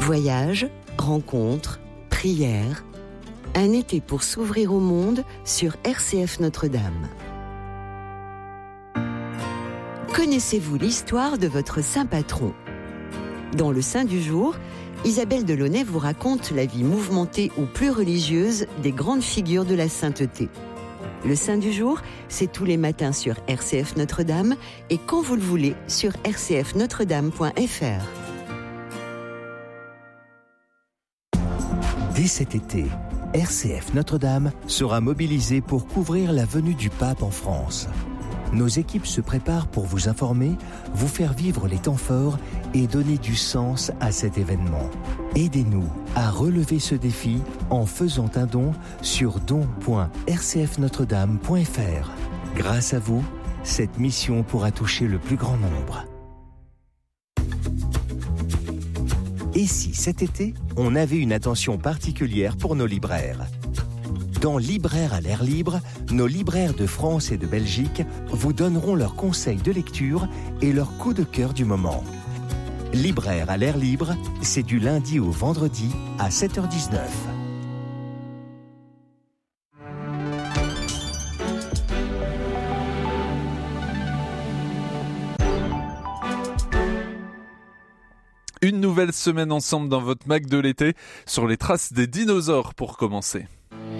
Voyages, rencontres, prières. Un été pour s'ouvrir au monde sur RCF Notre-Dame. Connaissez-vous l'histoire de votre saint patron ? Dans le Saint du jour, Isabelle Delaunay vous raconte la vie mouvementée ou plus religieuse des grandes figures de la sainteté. Le Saint du jour, c'est tous les matins sur RCF Notre-Dame et quand vous le voulez sur rcfnotredame.fr. Dès cet été, RCF Notre-Dame sera mobilisée pour couvrir la venue du pape en France. Nos équipes se préparent pour vous informer, vous faire vivre les temps forts et donner du sens à cet événement. Aidez-nous à relever ce défi en faisant un don sur don.rcfnotredame.fr. Grâce à vous, cette mission pourra toucher le plus grand nombre. Et si cet été, on avait une attention particulière pour nos libraires ? Dans Libraires à l'air libre, nos libraires de France et de Belgique vous donneront leurs conseils de lecture et leurs coups de cœur du moment. Libraires à l'air libre, c'est du lundi au vendredi à 7h19. Une nouvelle semaine ensemble dans votre Mac de l'été sur les traces des dinosaures pour commencer.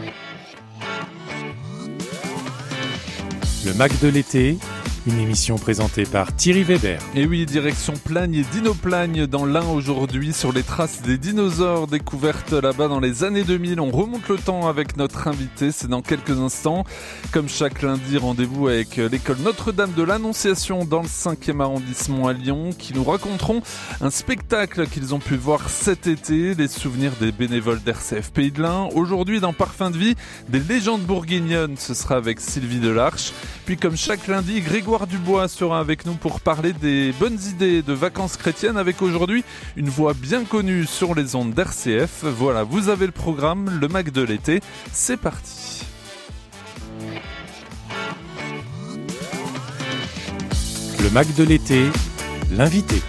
Le Mac de l'été, une émission présentée par Thierry Weber. Et oui, direction Plagne et Dinoplagne dans l'Ain aujourd'hui sur les traces des dinosaures découvertes là-bas dans les années 2000. On remonte le temps avec notre invité, c'est dans quelques instants. Comme chaque lundi, rendez-vous avec l'école Notre-Dame de l'Annonciation dans le 5e arrondissement à Lyon qui nous raconteront un spectacle qu'ils ont pu voir cet été, les souvenirs des bénévoles d'RCF Pays de l'Ain. Aujourd'hui dans Parfum de vie, des légendes bourguignonnes, ce sera avec Sylvie Delarche. Puis comme chaque lundi, Grégoire Dubois sera avec nous pour parler des bonnes idées de vacances chrétiennes avec aujourd'hui une voix bien connue sur les ondes d'RCF. Voilà, vous avez le programme, le Mac de l'été, c'est parti. Le Mac de l'été, l'invité.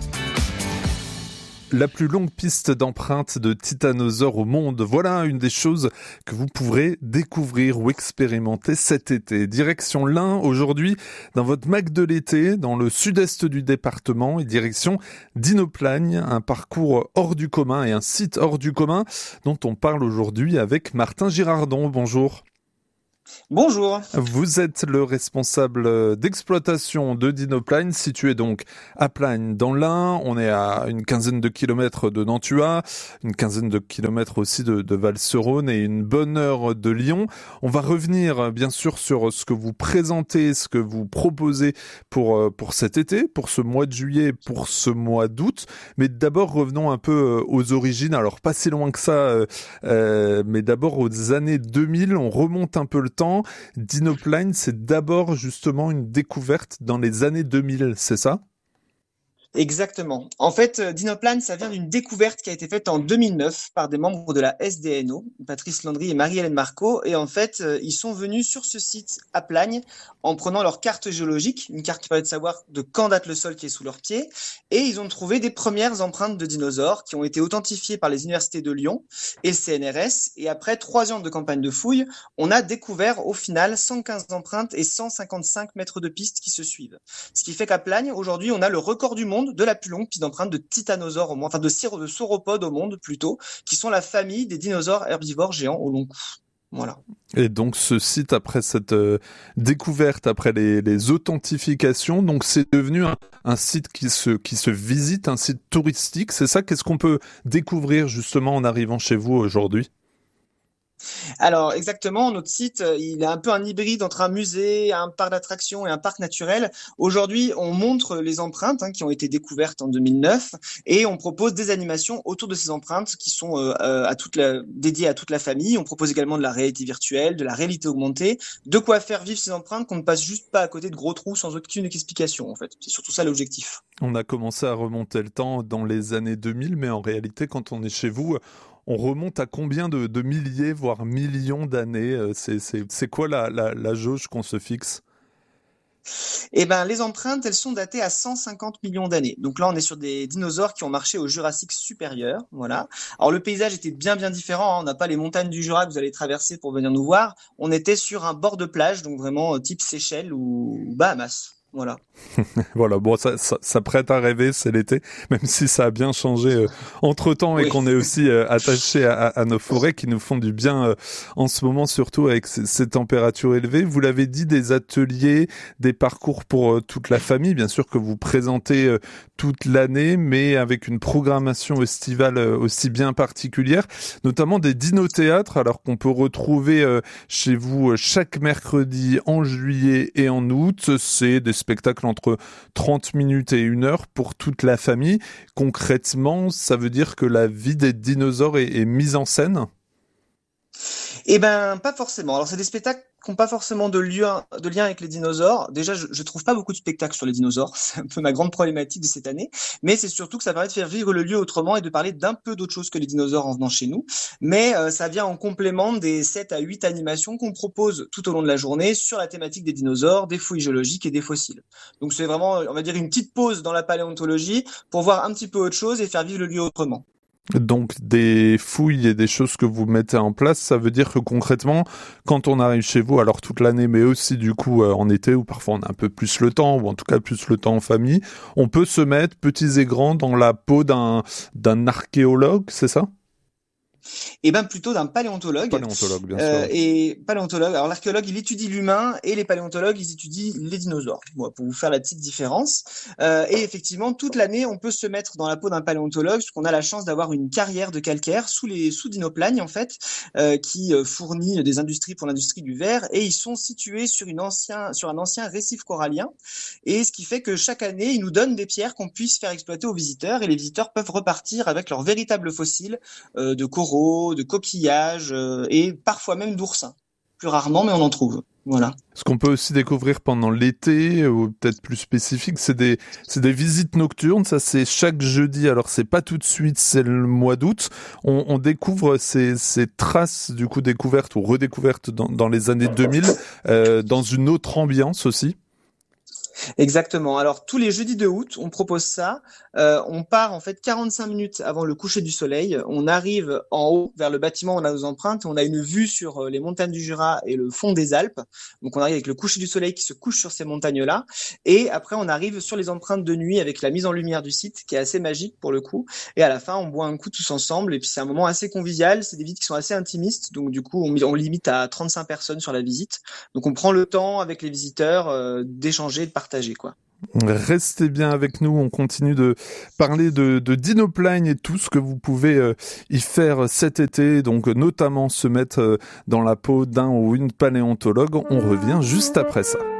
La plus longue piste d'empreinte de titanosaures au monde. Voilà une des choses que vous pourrez découvrir ou expérimenter cet été. Direction l'Ain aujourd'hui dans votre Mac de l'été, dans le sud-est du département et direction Dinoplagne, un parcours hors du commun et un site hors du commun dont on parle aujourd'hui avec Martin Girardon. Bonjour. Bonjour. Vous êtes le responsable d'exploitation de Dinoplagne, situé donc à Plagne dans l'Ain. On est à une quinzaine de kilomètres de Nantua, une quinzaine de kilomètres aussi de Val-sur-Rhône et une bonne heure de Lyon. On va revenir bien sûr sur ce que vous présentez, ce que vous proposez pour cet été, pour ce mois de juillet, pour ce mois d'août. Mais d'abord revenons un peu aux origines. Alors pas si loin que ça, mais d'abord aux années 2000. On remonte un peu le temps. Dinoplagne, c'est d'abord justement une découverte dans les années 2000, c'est ça ? Exactement. En fait, Dinoplagne, ça vient d'une découverte qui a été faite en 2009 par des membres de la SDNO, Patrice Landry et Marie-Hélène Marco. Et en fait, ils sont venus sur ce site à Plagne en prenant leur carte géologique, une carte qui permet de savoir de quand date le sol qui est sous leurs pieds. Et ils ont trouvé des premières empreintes de dinosaures qui ont été authentifiées par les universités de Lyon et le CNRS. Et après 3 ans de campagne de fouilles, on a découvert au final 115 empreintes et 155 mètres de piste qui se suivent. Ce qui fait qu'à Plagne, aujourd'hui, on a le record du monde de la plus longue piste d'empreintes de titanosaures au monde, enfin de sauropodes au monde plutôt, qui sont la famille des dinosaures herbivores géants au long cou. Voilà. Et donc ce site, après cette découverte, après les authentifications, donc c'est devenu un site qui se visite, un site touristique, c'est ça ? Qu'est-ce qu'on peut découvrir justement en arrivant chez vous aujourd'hui ? Alors exactement, notre site, il est un peu un hybride entre un musée, un parc d'attractions et un parc naturel. Aujourd'hui, on montre les empreintes qui ont été découvertes en 2009 et on propose des animations autour de ces empreintes qui sont dédiées à toute la famille. On propose également de la réalité virtuelle, de la réalité augmentée, de quoi faire vivre ces empreintes qu'on ne passe juste pas à côté de gros trous sans aucune explication en fait. C'est surtout ça l'objectif. On a commencé à remonter le temps dans les années 2000, mais en réalité, quand on est chez vous, on remonte à combien de milliers, voire millions d'années ? C'est quoi la jauge qu'on se fixe ? Eh ben, les empreintes, elles sont datées à 150 millions d'années. Donc là, on est sur des dinosaures qui ont marché au Jurassique supérieur. Voilà. Alors le paysage était bien différent, hein. On n'a pas les montagnes du Jura que vous allez traverser pour venir nous voir. On était sur un bord de plage, donc vraiment type Seychelles ou Bahamas. Voilà. Voilà, bon, ça prête à rêver, c'est l'été, même si ça a bien changé entre-temps et qu'on est aussi attaché à nos forêts qui nous font du bien en ce moment, surtout avec ces températures élevées. Vous l'avez dit, des ateliers, des parcours pour toute la famille, bien sûr que vous présentez toute l'année, mais avec une programmation estivale aussi bien particulière, notamment des dinothéâtres, alors qu'on peut retrouver chez vous chaque mercredi en juillet et en août. C'est des spectacles entre 30 minutes et 1 heure pour toute la famille. Concrètement, ça veut dire que la vie des dinosaures est mise en scène ? Eh ben, pas forcément. Alors, c'est des spectacles qui n'ont pas forcément de lien avec les dinosaures. Déjà, je trouve pas beaucoup de spectacles sur les dinosaures. C'est un peu ma grande problématique de cette année. Mais c'est surtout que ça permet de faire vivre le lieu autrement et de parler d'un peu d'autre chose que les dinosaures en venant chez nous. Mais ça vient en complément des 7 à 8 animations qu'on propose tout au long de la journée sur la thématique des dinosaures, des fouilles géologiques et des fossiles. Donc, c'est vraiment, on va dire, une petite pause dans la paléontologie pour voir un petit peu autre chose et faire vivre le lieu autrement. Donc des fouilles et des choses que vous mettez en place, ça veut dire que concrètement, quand on arrive chez vous, alors toute l'année, mais aussi du coup en été, où parfois on a un peu plus le temps, ou en tout cas plus le temps en famille, on peut se mettre, petits et grands, dans la peau d'un archéologue, c'est ça ? Eh ben plutôt d'un paléontologue. Paléontologue, bien sûr. Et paléontologue. Alors l'archéologue, il étudie l'humain et les paléontologues, ils étudient les dinosaures. Bon, pour vous faire la petite différence. Et effectivement, toute l'année, on peut se mettre dans la peau d'un paléontologue, parce qu'on a la chance d'avoir une carrière de calcaire sous Dinoplagne en fait, qui fournit des industries pour l'industrie du verre, et ils sont situés sur un ancien récif corallien. Et ce qui fait que chaque année, ils nous donnent des pierres qu'on puisse faire exploiter aux visiteurs, et les visiteurs peuvent repartir avec leurs véritables fossiles de coraux, de coquillages et parfois même d'oursins. Plus rarement, mais on en trouve. Voilà. Ce qu'on peut aussi découvrir pendant l'été, ou peut-être plus spécifique, c'est des visites nocturnes. Ça, c'est chaque jeudi. Alors, c'est pas tout de suite, c'est le mois d'août. On découvre ces traces, du coup, découvertes ou redécouvertes dans les années 2000, dans une autre ambiance aussi. Exactement. Alors tous les jeudis de août, on propose ça. On part en fait 45 minutes avant le coucher du soleil. On arrive en haut vers le bâtiment où on a nos empreintes. On a une vue sur les montagnes du Jura et le fond des Alpes. Donc on arrive avec le coucher du soleil qui se couche sur ces montagnes-là. Et après on arrive sur les empreintes de nuit avec la mise en lumière du site qui est assez magique pour le coup. Et à la fin on boit un coup tous ensemble. Et puis c'est un moment assez convivial. C'est des visites qui sont assez intimistes. Donc du coup on limite à 35 personnes sur la visite. Donc on prend le temps avec les visiteurs d'échanger, de partager quoi. Restez bien avec nous, on continue de parler de Dinoplagne et tout ce que vous pouvez y faire cet été, donc notamment se mettre dans la peau d'un ou une paléontologue. On revient juste après ça.